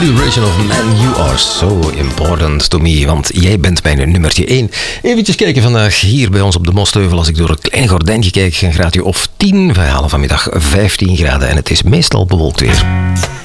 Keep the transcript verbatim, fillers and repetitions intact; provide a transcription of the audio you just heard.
Celebration of Man, you are so important to me. Want jij bent mijn nummertje één. Eventjes kijken vandaag hier bij ons op de Mostheuvel. Als ik door een klein gordijntje kijk, een graadje of tien. We halen vanmiddag vijftien graden en het is meestal bewolkt weer.